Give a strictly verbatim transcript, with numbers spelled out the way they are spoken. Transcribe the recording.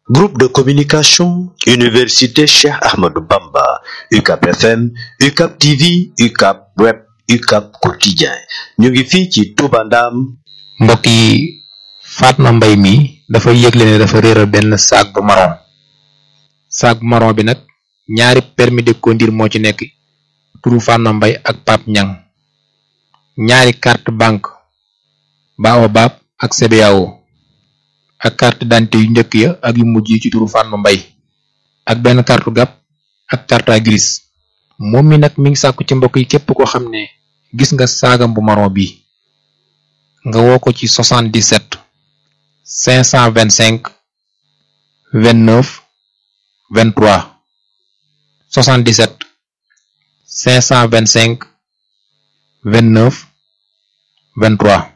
Groupe de communication, Université Cheikh Ahmadou Bamba, U C A B F M, U C A B T V, U C A B Web, U C A B Quotidien. ñu ngi fii ci Touba Ndam. mbokk yi Fatma Mbaye mi dafa yëgle ne dafa réeral benn sac bu marron sac bu marron bi nag ñaari permis de conduire moo ci nekk turu Fatma Mbaye ak Pape Niang ñaari carte banque Baobab ak C B A O ak carte d'identité yu njëkk ya ak yu mujj yi ci turu Fatma Mbaye ak benn carte gab ak carte grise moom mi nag mi ngi sàkku ci mbokk yi képp koo xam ne gis nga saagam bu marron bi nga woo ko ci soixante-dix-sept cinq cent vingt-cinq vingt-neuf vingt-trois soixante-dix-sept cinq cent vingt-cinq vingt-neuf vingt-trois